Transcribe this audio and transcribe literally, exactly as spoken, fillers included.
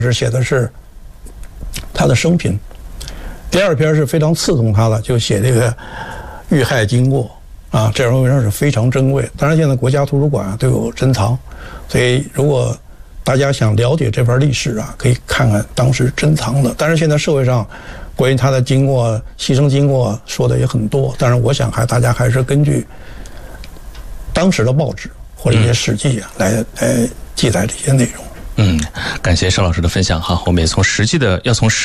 是写的是他的生平，第二篇是非常刺痛他的，就写这个遇害经过啊，这篇文章是非常珍贵。当然，现在国家图书馆都有珍藏，所以如果大家想了解这段历史啊，可以看看当时珍藏的。但是现在社会上关于他的经过、牺牲经过说的也很多，但是我想还大家还是根据当时的报纸或者一些史记啊、嗯、来来记载这些内容。 嗯，感谢邵老师的分享哈，我们也从实际的要从实